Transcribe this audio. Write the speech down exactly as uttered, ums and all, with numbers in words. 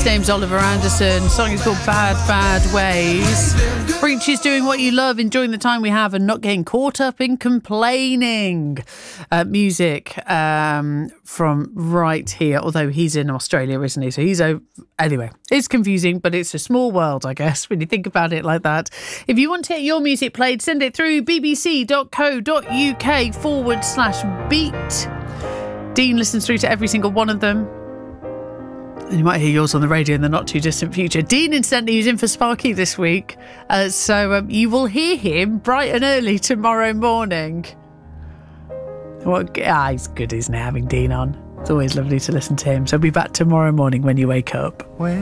His name's Oliver Anderson. The song is called Bad, Bad Ways. Preachers doing what you love, enjoying the time we have and not getting caught up in complaining. Uh, music um, from right here, although he's in Australia, isn't he? So he's over. Anyway, it's confusing, but it's a small world, I guess, when you think about it like that. If you want to get your music played, send it through bbc.co.uk forward slash beat. Dean listens through to every single one of them. And you might hear yours on the radio in the not too distant future. Dean, incidentally, is in for Sparky this week. Uh, so um, you will hear him bright and early tomorrow morning. What, ah, he's good, isn't it, having Dean on? It's always lovely to listen to him. So be back tomorrow morning when you wake up. When